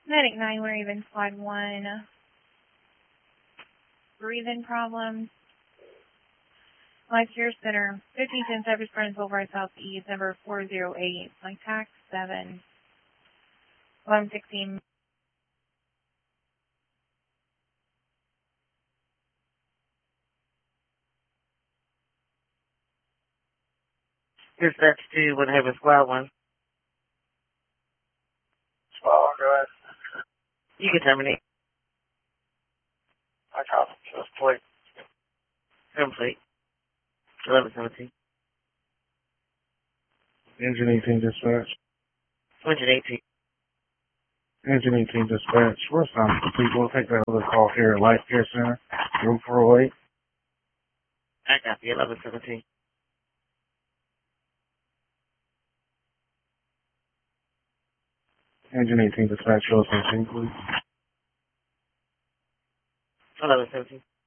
Medic 9, we're even squad 1. Breathing problems. Life Care Center, 1510 Cypress Springs Boulevard Southeast, number 408. My tax 7. 1116. Dispatch 2, Wood Haven Squad 1. Squad 1, go ahead. You can terminate. I copy. Just plate. Complete. 1117. Engine 18 dispatch. 218. Engine 18 dispatch. Response complete. We'll take that other call here at Life Care Center, room 408. I copy. 1117. Engine 18 dispatch. Show us on scene, please. 1117.